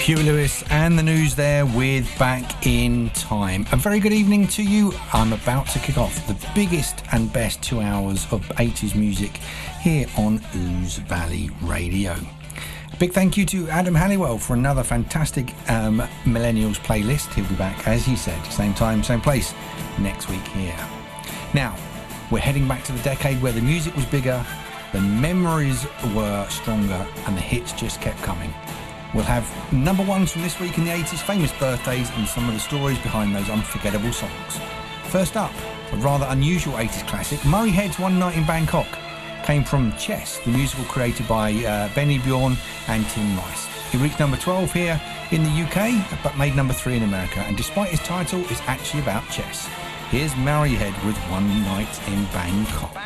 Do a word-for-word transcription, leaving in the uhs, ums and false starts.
Huey Lewis and the news there with Back in Time. A very good evening to you. I'm about to kick off the biggest and best two hours of eighties music here on Ooze Valley Radio. A big thank you to Adam Halliwell for another fantastic um, Millennials playlist. He'll be back, as he said, same time, same place, next week here. Now, we're heading back to the decade where the music was bigger, the memories were stronger, and the hits just kept coming. We'll have number ones from this week in the eighties, famous birthdays, and some of the stories behind those unforgettable songs. First up, a rather unusual eighties classic, Murray Head's One Night in Bangkok, came from Chess, the musical created by uh, Benny Bjorn and Tim Rice. It reached number twelve here in the U K, but made number three in America, and despite its title, it's actually about chess. Here's Murray Head with One Night in Bangkok.